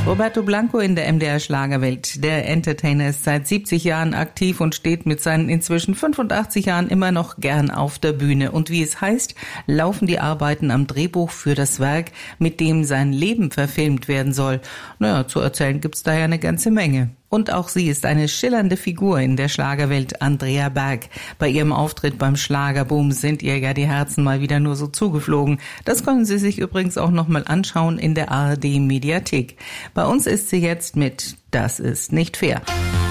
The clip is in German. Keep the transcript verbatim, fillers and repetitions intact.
Roberto Blanco in der M D R Schlagerwelt. Der Entertainer ist seit siebzig Jahren aktiv und steht mit seinen inzwischen fünfundachtzig Jahren immer noch gern auf der Bühne. Und wie es heißt, laufen die Arbeiten am Drehbuch für das Werk, mit dem sein Leben verfilmt werden soll. Naja, zu erzählen gibt's da ja eine ganze Menge. Und auch sie ist eine schillernde Figur in der Schlagerwelt, Andrea Berg. Bei ihrem Auftritt beim Schlagerboom sind ihr ja die Herzen mal wieder nur so zugeflogen. Das können Sie sich übrigens auch nochmal anschauen in der A R D Mediathek. Bei uns ist sie jetzt mit Das ist nicht fair.